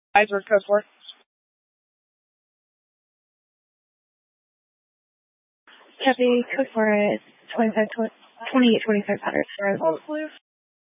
Guys, we're code for. Copy, code for it. 28, 2600.